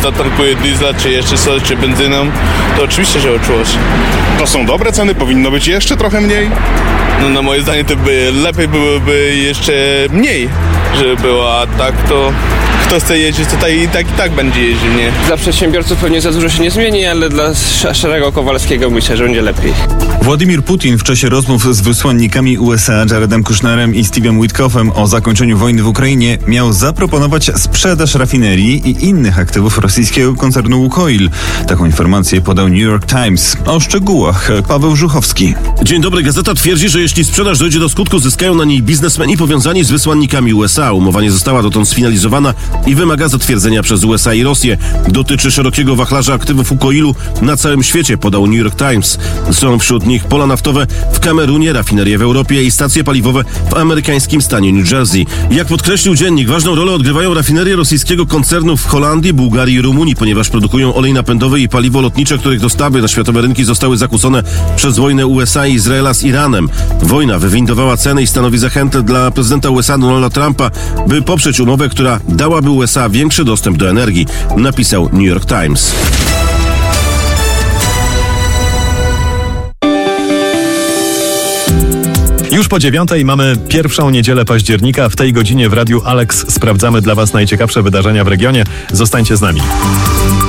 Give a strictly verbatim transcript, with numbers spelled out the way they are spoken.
zatankuję diesla, czy jeszcze coś, czy benzyną, to oczywiście, że odczuło się. To są dobre ceny, powinno być jeszcze trochę mniej? No na moje zdanie to by lepiej byłoby jeszcze mniej, żeby było, a tak to kto chce jeździć tutaj i tak i tak będzie jeździł, nie? Dla przedsiębiorców pewnie za dużo się nie zmieni, ale dla szarego Kowalskiego myślę, że będzie lepiej. Władimir Putin w czasie rozmów z wysłannikami U S A Jaredem Kushnerem i Steve'em Witkoffem o zakończeniu wojny w Ukrainie miał zaproponować sprzedaż rafinerii i innych aktywów rosyjskiego koncernu Łukoil. Taką informację podał New York Times. O szczegółach Paweł Żuchowski. Dzień dobry. Gazeta twierdzi, że jeśli sprzedaż dojdzie do skutku, zyskają na niej biznesmeni powiązani z wysłannikami U S A. Umowa nie została dotąd sfinalizowana i wymaga zatwierdzenia przez U S A i Rosję. Dotyczy szerokiego wachlarza aktywów Łukoilu na całym świecie, podał New York Times. Są wśród nich pola naftowe w Kamerunie, rafinerie w Europie i stacje paliwowe w amerykańskim stanie New Jersey. Jak podkreślił dziennik, ważną rolę odgrywają rafinerie rosyjskiego koncernu w Holandii, Bułgarii i Rumunii, ponieważ produkują olej napędowy i paliwo lotnicze, których dostawy na światowe rynki zostały zakłócone przez wojnę U S A i Izraela z Iranem. Wojna wywindowała ceny i stanowi zachętę dla prezydenta U S A Donalda Trumpa, by poprzeć umowę, która dałaby U S A większy dostęp do energii, napisał New York Times. Już po dziewiątej mamy pierwszą niedzielę października. W tej godzinie w Radiu Alex sprawdzamy dla Was najciekawsze wydarzenia w regionie. Zostańcie z nami.